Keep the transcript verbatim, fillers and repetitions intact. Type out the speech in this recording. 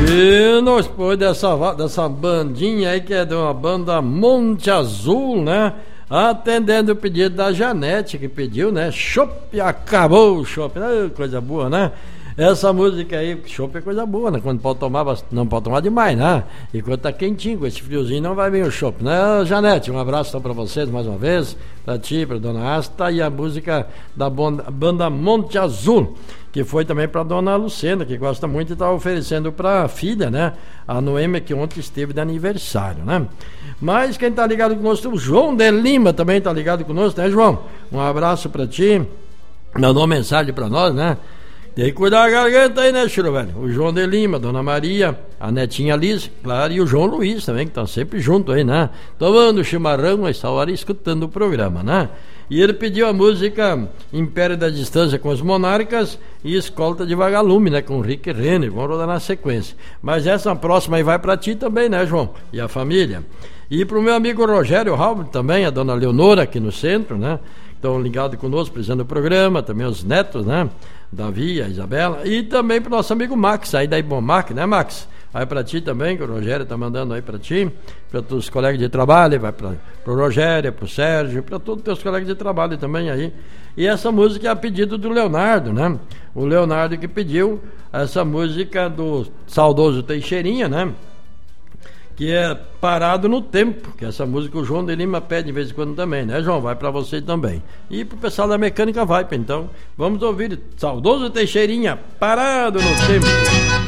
E nós depois dessa, dessa bandinha aí, que é de uma banda Monte Azul, né? Atendendo o pedido da Janete, que pediu, né? Chopp, acabou o chopp, né? Coisa boa, né? Essa música aí, chopp é coisa boa, né? Quando pode tomar, não pode tomar demais, né? E quando tá quentinho, com esse friozinho, não vai vir o chopp, né? Janete, um abraço então pra vocês mais uma vez, pra ti, pra dona Asta, e a música da banda Monte Azul, que foi também pra dona Lucena, que gosta muito e tá oferecendo pra filha, né? A Noêmia, que ontem esteve de aniversário, né? Mas quem tá ligado conosco, o João de Lima também tá ligado conosco, né, João? Um abraço pra ti, mandou uma mensagem pra nós, né? Tem que cuidar da garganta aí, né, Chiro, velho? O João de Lima, a Dona Maria, a netinha Liz, claro, e o João Luiz também, que estão sempre junto aí, né? Tomando chimarrão essa hora e escutando o programa, né? E ele pediu a música Império da Distância com os Monarcas e Escolta de Vagalume, né? Com Rick Renner, vamos rodar na sequência. Mas essa próxima aí vai pra ti também, né, João? E a família. E pro meu amigo Rogério Raul também, a Dona Leonora aqui no centro, né? Estão ligados conosco, precisando do programa, também os netos, né? Davi, a Isabela, e também pro nosso amigo Max, aí da Ibomac, né, Max? Vai pra ti também, que o Rogério tá mandando aí pra ti, pra todos os colegas de trabalho, vai pra, pro Rogério, pro Sérgio, pra todos os teus colegas de trabalho também aí. E essa música é a pedido do Leonardo, né? O Leonardo que pediu essa música do saudoso Teixeirinha, né? Que é Parado no Tempo, que essa música o João de Lima pede de vez em quando também, né, João? Vai pra você também. E pro pessoal da Mecânica Vibe, então. Vamos ouvir saudoso Teixeirinha, Parado no Tempo.